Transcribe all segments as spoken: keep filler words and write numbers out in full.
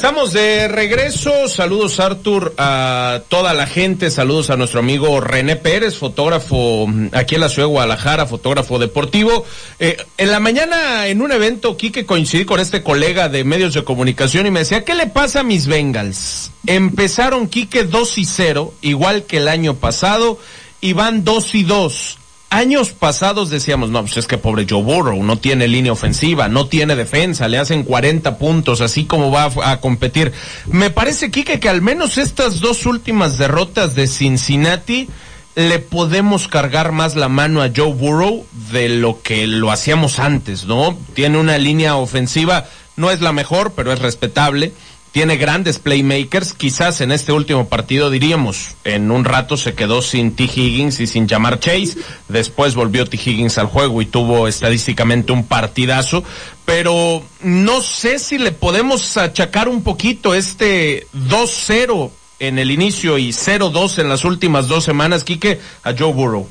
Estamos de regreso. Saludos, Artur, a toda la gente. Saludos a nuestro amigo René Pérez, fotógrafo aquí en la ciudad de Guadalajara, fotógrafo deportivo. Eh, en la mañana, en un evento, Quique, coincidí con este colega de medios de comunicación y me decía, ¿qué le pasa a mis Bengals? Empezaron, Quique, dos y cero, igual que el año pasado, y van dos y dos. Años pasados decíamos, no, pues es que pobre Joe Burrow, no tiene línea ofensiva, no tiene defensa, le hacen cuarenta puntos, así como va a, a competir. Me parece, Quique, que al menos estas dos últimas derrotas de Cincinnati le podemos cargar más la mano a Joe Burrow de lo que lo hacíamos antes, ¿no? Tiene una línea ofensiva, no es la mejor, pero es respetable. Tiene grandes playmakers, quizás en este último partido diríamos, en un rato se quedó sin T. Higgins y sin Ja'Marr Chase, después volvió T. Higgins al juego y tuvo estadísticamente un partidazo, pero no sé si le podemos achacar un poquito este dos cero en el inicio y cero dos en las últimas dos semanas, Quique, a Joe Burrow.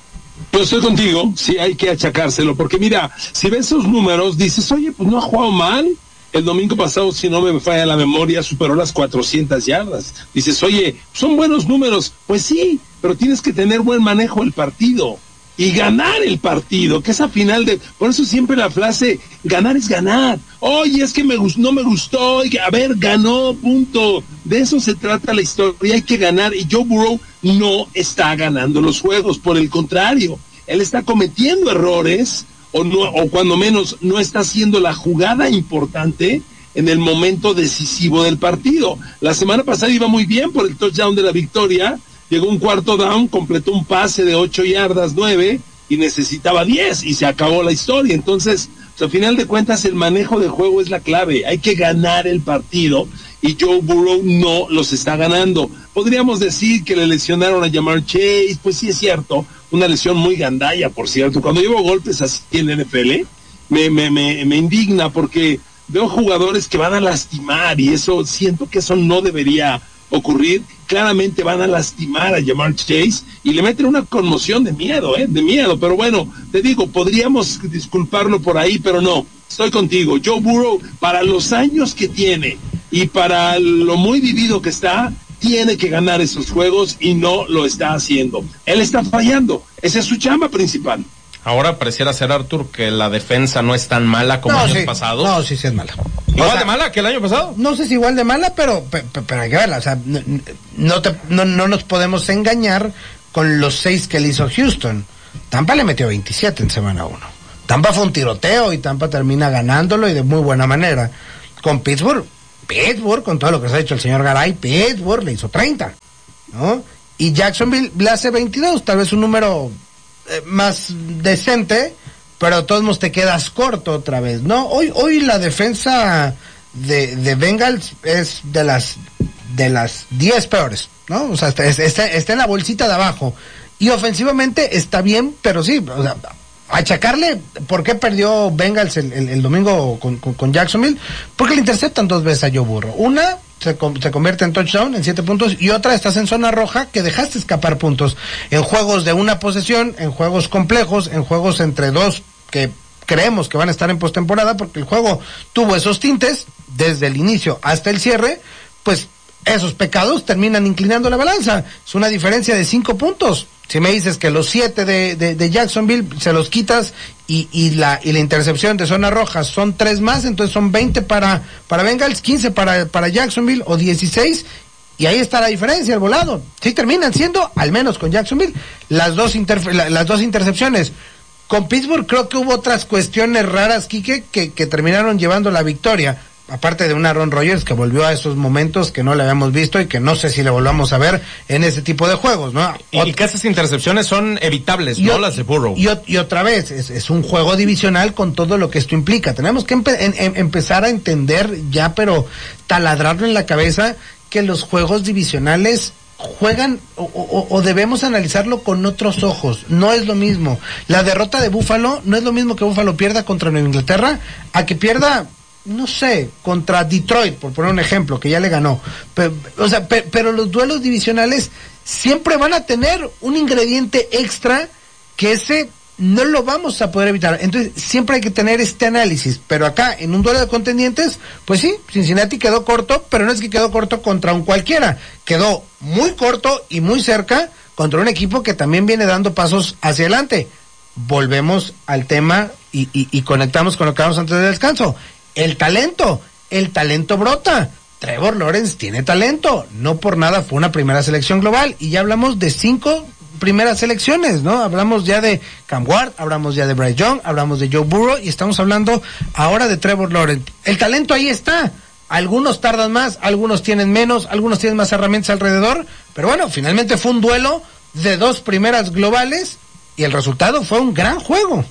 Yo estoy contigo, sí hay que achacárselo, porque mira, si ves esos números, dices, oye, pues no ha jugado mal. El domingo pasado, si no me falla la memoria, superó las cuatrocientas yardas. Dices, oye, son buenos números. Pues sí, pero tienes que tener buen manejo del partido y ganar el partido, que es a final de... Por eso siempre la frase, ganar es ganar. Oye, es que me gust... no me gustó. A ver, ganó, punto. De eso se trata la historia, hay que ganar. Y Joe Burrow no está ganando los juegos, por el contrario. Él está cometiendo errores... o no, o cuando menos no está haciendo la jugada importante en el momento decisivo del partido. La semana pasada iba muy bien por el touchdown de la victoria, llegó un cuarto down, completó un pase de ocho yardas, nueve, y necesitaba diez, y se acabó la historia. Entonces, pues, al final de cuentas, el manejo de juego es la clave, hay que ganar el partido, y Joe Burrow no los está ganando. Podríamos decir que le lesionaron a Ja'Marr Chase, pues sí es cierto, una lesión muy gandalla, por cierto. Cuando llevo golpes así en la N F L, me, me, me, me indigna porque veo jugadores que van a lastimar y eso, siento que eso no debería ocurrir. Claramente van a lastimar a Ja'Marr Chase y le meten una conmoción de miedo, ¿eh? De miedo, pero bueno, te digo, podríamos disculparlo por ahí, pero no, estoy contigo. Joe Burrow, para los años que tiene y para lo muy vivido que está, tiene que ganar esos juegos y no lo está haciendo. Él está fallando. Esa es su chamba principal. Ahora pareciera ser, Artur, que la defensa no es tan mala como no, años sí. pasados. No, sí, sí es mala. ¿Igual o sea, de mala que el año pasado? No sé si igual de mala, pero, pero, pero hay que verla. O sea, no, no, te, no, no nos podemos engañar con los seis que le hizo Houston. Tampa le metió veintisiete en semana uno. Tampa fue un tiroteo y Tampa termina ganándolo y de muy buena manera. Con Pittsburgh, Pittsburgh, con todo lo que se ha hecho el señor Garay, Pittsburgh le hizo treinta, ¿no? Y Jacksonville le hace veintidós, tal vez un número eh, más decente, pero de todos modos te quedas corto otra vez, ¿no? Hoy hoy la defensa de, de Bengals es de las de las diez peores, ¿no? O sea, está, está, está en la bolsita de abajo. Y ofensivamente está bien, pero sí, o sea, achacarle por qué perdió Bengals el, el, el domingo con, con, con Jacksonville, porque le interceptan dos veces a Joe Burrow. Una se, se convierte en touchdown en siete puntos y otra estás en zona roja que dejaste escapar puntos en juegos de una posesión, en juegos complejos, en juegos entre dos que creemos que van a estar en postemporada, porque el juego tuvo esos tintes desde el inicio hasta el cierre. Pues esos pecados terminan inclinando la balanza. Es una diferencia de cinco puntos. Si me dices que los siete de, de, de Jacksonville se los quitas y, y la y la intercepción de zona roja son tres más, entonces son veinte para, para Bengals, quince para, para Jacksonville o dieciséis, y ahí está la diferencia, el volado. Sí terminan siendo, al menos con Jacksonville, las dos, interfe- la, las dos intercepciones. Con Pittsburgh creo que hubo otras cuestiones raras, Quique, que, que terminaron llevando la victoria. Aparte de un Aaron Rodgers que volvió a esos momentos que no le habíamos visto y que no sé si le volvamos a ver en ese tipo de juegos, ¿no? Y, y que esas intercepciones son evitables, y no o, las de Burrow. Y, y otra vez, es, es un juego divisional con todo lo que esto implica. Tenemos que empe- en, en, empezar a entender ya, pero taladrarlo en la cabeza, que los juegos divisionales juegan o, o, o debemos analizarlo con otros ojos. No es lo mismo. La derrota de Buffalo no es lo mismo que Buffalo pierda contra Nueva Inglaterra a que pierda, no sé, contra Detroit, por poner un ejemplo, que ya le ganó. Pero, o sea, pe, pero los duelos divisionales siempre van a tener un ingrediente extra que ese no lo vamos a poder evitar. Entonces, siempre hay que tener este análisis. Pero acá, en un duelo de contendientes, pues sí, Cincinnati quedó corto, pero no es que quedó corto contra un cualquiera. Quedó muy corto y muy cerca contra un equipo que también viene dando pasos hacia adelante. Volvemos al tema y, y, y conectamos con lo que hablamos antes del descanso. El talento, el talento brota. Trevor Lawrence tiene talento. No por nada fue una primera selección global. Y ya hablamos de cinco primeras selecciones, ¿no? Hablamos ya de Cam Ward, hablamos ya de Bryce Young, hablamos de Joe Burrow y estamos hablando ahora de Trevor Lawrence. El talento ahí está. Algunos tardan más, algunos tienen menos, algunos tienen más herramientas alrededor, pero bueno, finalmente fue un duelo de dos primeras globales y el resultado fue un gran juego.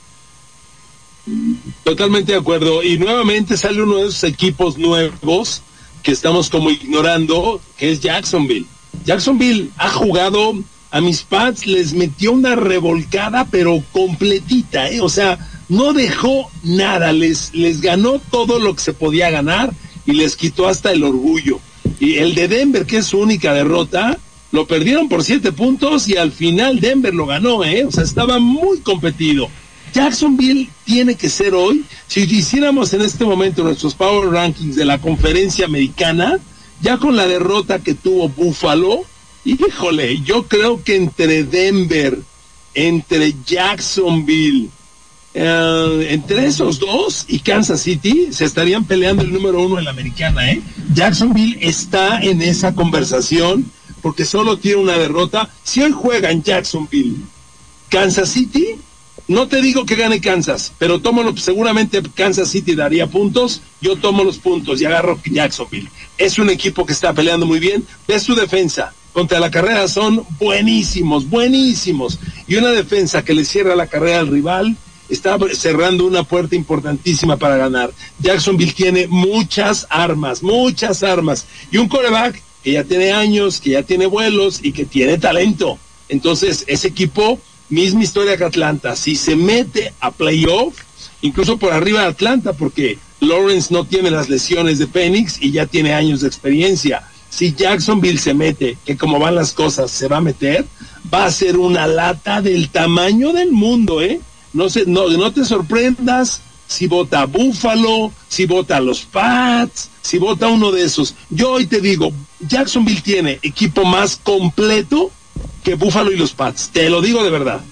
Totalmente de acuerdo. Y nuevamente sale uno de esos equipos nuevos que estamos como ignorando, que es Jacksonville. Jacksonville ha jugado... A mis Pats les metió una revolcada, pero completita, ¿eh? O sea, no dejó nada, les, les ganó todo lo que se podía ganar y les quitó hasta el orgullo. Y el de Denver, que es su única derrota, lo perdieron por siete puntos y al final Denver lo ganó, ¿eh? O sea, estaba muy competido. Jacksonville tiene que ser hoy, si hiciéramos en este momento nuestros Power Rankings de la conferencia americana, ya con la derrota que tuvo Buffalo, híjole, yo creo que entre Denver, entre Jacksonville, eh, entre esos dos y Kansas City, se estarían peleando el número uno en la americana, ¿eh? Jacksonville está en esa conversación porque solo tiene una derrota. Si hoy juega en Jacksonville, Kansas City, no te digo que gane Kansas, pero tomo lo, seguramente Kansas City daría puntos, yo tomo los puntos y agarro Jacksonville. Es un equipo que está peleando muy bien, ve su defensa. Contra la carrera son buenísimos, buenísimos. Y una defensa que le cierra la carrera al rival está cerrando una puerta importantísima para ganar. Jacksonville tiene muchas armas, muchas armas. Y un quarterback que ya tiene años, que ya tiene vuelos y que tiene talento. Entonces, ese equipo, misma historia que Atlanta. Si se mete a playoff, incluso por arriba de Atlanta, porque Lawrence no tiene las lesiones de Penix y ya tiene años de experiencia. Si Jacksonville se mete, que como van las cosas se va a meter, va a ser una lata del tamaño del mundo, ¿eh? No se, no, no te sorprendas si vota Buffalo, si vota los Pats, si vota uno de esos. Yo hoy te digo, Jacksonville tiene equipo más completo que Buffalo y los Pats. Te lo digo de verdad.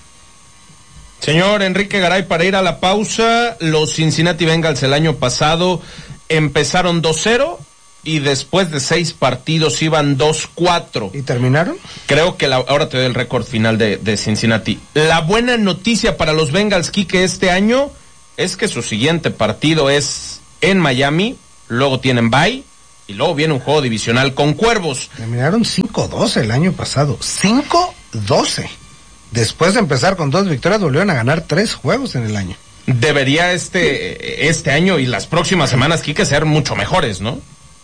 Señor Enrique Garay, para ir a la pausa, los Cincinnati Bengals el año pasado empezaron dos cero. Y después de seis partidos iban dos cuatro. ¿Y terminaron? Creo que la, ahora te doy el récord final de, de Cincinnati. La buena noticia para los Bengals, Quique, este año es que su siguiente partido es en Miami, luego tienen bye y luego viene un juego divisional con Cuervos. Terminaron cinco doce el año pasado. cinco doce. Después de empezar con dos victorias, volvieron a ganar tres juegos en el año. Debería este, este año y las próximas semanas, Quique, ser mucho mejores, ¿no?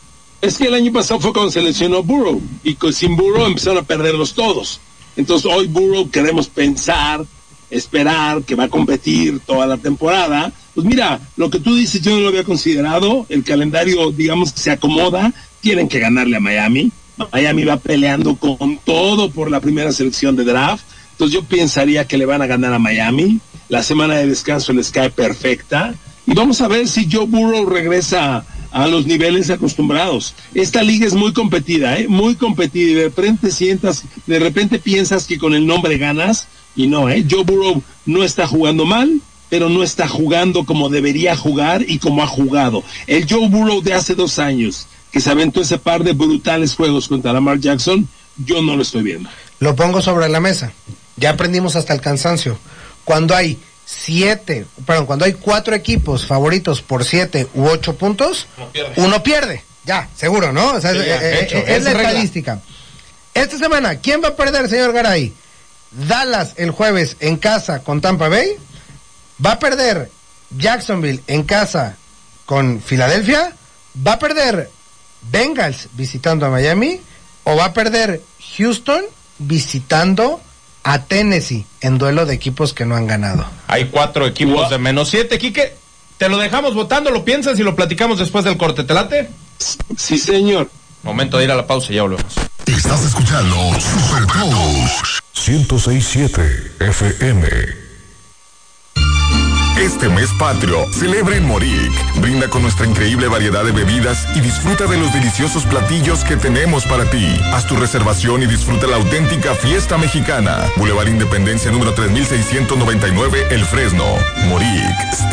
Es que el año pasado fue cuando se lesionó Burrow y con, sin Burrow empezaron a perderlos todos. Entonces hoy Burrow queremos pensar, esperar que va a competir toda la temporada. Pues mira, lo que tú dices yo no lo había considerado, el calendario digamos que se acomoda, tienen que ganarle a Miami. Miami va peleando con todo por la primera selección de draft, entonces yo pensaría que le van a ganar a Miami. La semana de descanso les cae perfecta y vamos a ver si Joe Burrow regresa a los niveles acostumbrados. Esta liga es muy competida, ¿eh? Muy competida, y de repente sientas, de repente piensas que con el nombre ganas, y no, ¿eh? Joe Burrow no está jugando mal, pero no está jugando como debería jugar y como ha jugado. El Joe Burrow de hace dos años, que se aventó ese par de brutales juegos contra Lamar Jackson, yo no lo estoy viendo. Lo pongo sobre la mesa. Ya aprendimos hasta el cansancio. Cuando hay siete, perdón, cuando hay cuatro equipos favoritos por siete u ocho puntos, no pierde. Uno pierde, ya, seguro, ¿no? O sea, sí, eh, hecho, eh, es, es la regla. Estadística. Esta semana, ¿quién va a perder, señor Garay? Dallas el jueves en casa con Tampa Bay, va a perder Jacksonville en casa con Filadelfia, va a perder Bengals visitando a Miami, o va a perder Houston visitando a Tennessee en duelo de equipos que no han ganado. Hay cuatro equipos wow. de menos siete. Quique, te lo dejamos votando, lo piensas y lo platicamos después del corte. ¿Te late? Sí, señor. Momento de ir a la pausa y ya volvemos. Estás escuchando Super Coach ciento seis punto siete F M. Este mes patrio, celebra en Moric. Brinda con nuestra increíble variedad de bebidas y disfruta de los deliciosos platillos que tenemos para ti. Haz tu reservación y disfruta la auténtica fiesta mexicana. Boulevard Independencia número tres mil seiscientos noventa y nueve, El Fresno. Moric.